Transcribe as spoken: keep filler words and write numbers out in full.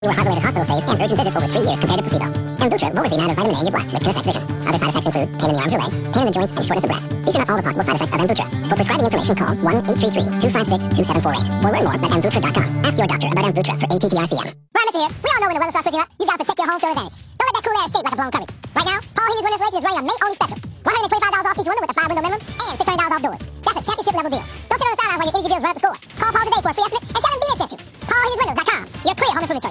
Fewer heart-related hospital stays and urgent visits over three years compared to placebo. Amvuttra lowers the amount of vitamin A in your blood, which can affect vision. Other side effects include pain in the arms or legs, pain in the joints, and shortness of breath. These are not all the possible side effects of Amvuttra. For prescribing information, call one eight three three, two five six, two seven four eight or learn more at amvuttra dot com. Ask your doctor about Amvuttra for A T T R C M. Brian Mitchell here. We all know when the weather starts switching up, you've got to protect your home field advantage. Don't let that cool air escape like a blown coverage. Right now, Paul Henry's winter insulation is running a May-only special. one hundred twenty-five dollars off each window with a five-window minimum and six hundred dollars off doors. That's a championship level deal. Don't sit on the sideline while your energy bills run up the score. Call Paul today for a free estimate and tell him Venus sent you. Paul Henry's windows dot com. Your clear home improvement choice.